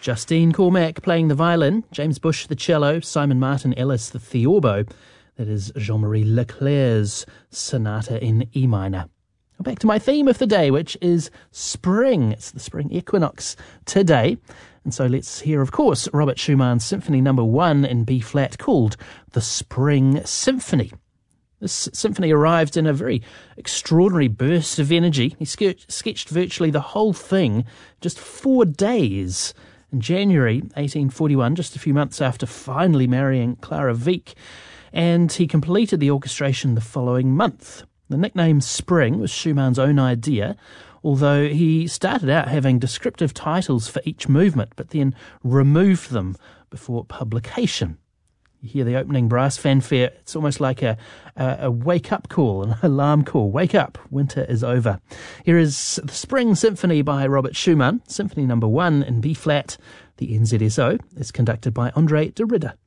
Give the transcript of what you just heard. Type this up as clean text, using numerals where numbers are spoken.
Justine Cormack playing the violin, James Bush the cello, Simon Martin Ellis the theorbo. That is Jean-Marie Leclerc's Sonata in E minor. Back to my theme of the day, which is spring. It's the spring equinox today. And so let's hear, of course, Robert Schumann's Symphony No. 1 in B-flat called the Spring Symphony. This symphony arrived in a very extraordinary burst of energy. He sketched virtually the whole thing just 4 days. In January 1841, just a few months after finally marrying Clara Wieck, and he completed the orchestration the following month. The nickname Spring was Schumann's own idea, although he started out having descriptive titles for each movement, but then removed them before publication. You hear the opening brass fanfare, it's almost like a wake-up call, an alarm call. Wake up, winter is over. Here is the Spring Symphony by Robert Schumann, Symphony No. 1 in B-flat. The NZSO is conducted by Andre de Ridder.